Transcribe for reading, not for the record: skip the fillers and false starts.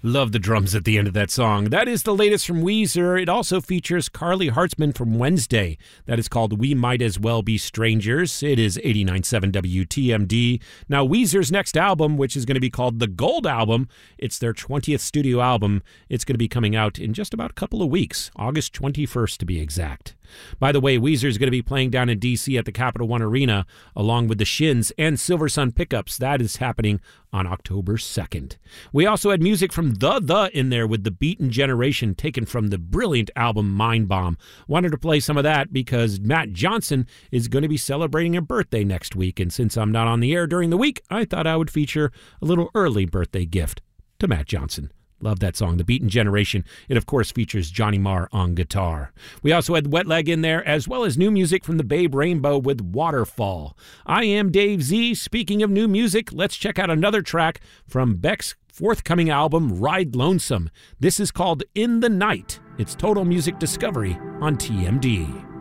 Love the drums at the end of that song. That is the latest from Weezer. It also features Carly Hartzman from Wednesday. That is called We Might As Well Be Strangers. It is 89.7 WTMD. Now, Weezer's next album, which is going to be called The Gold Album, it's their 20th studio album. It's going to be coming out in just about a couple of weeks, August 21st to be exact. By the way, Weezer is going to be playing down in D.C. at the Capital One Arena, along with the Shins and Silver Sun Pickups. That is happening on October 2nd. We also had music from The in there with The Beaten Generation, taken from the brilliant album Mind Bomb. Wanted to play some of that because Matt Johnson is going to be celebrating a birthday next week, and since I'm not on the air during the week, I thought I would feature a little early birthday gift to Matt Johnson. Love that song, The Beaten Generation. It, of course, features Johnny Marr on guitar. We also had Wet Leg in there, as well as new music from the Babe Rainbow with Waterfall. I am Dave Z. Speaking of new music, let's check out another track from Beck's forthcoming album, Ride Lonesome. This is called In the Night. It's Total Music Discovery on TMD.